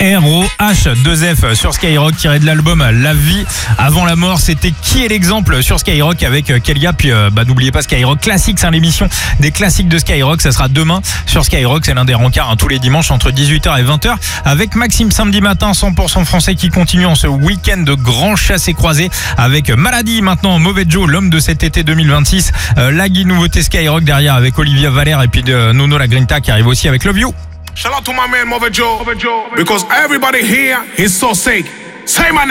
ROH2F sur Skyrock, tiré de l'album La vie avant la mort. C'était Qui est l'exemple sur Skyrock avec Kelia. Puis n'oubliez pas Skyrock Classics, l'émission des classiques de Skyrock. Ça sera demain sur Skyrock. C'est l'un des rencarts tous les dimanches entre 18h et 20h avec Maxime samedi matin, 100% français qui continue en ce week-end de grand chassé-croisé avec Maladie, maintenant Mauvais Joe, l'homme de cet été 2026. La nouveauté Skyrock derrière avec Olivia Valère et puis Nono La Grinta qui arrive aussi avec Love You. Shout out to my man Mauvais Joe, because everybody here is so sick. Say my name.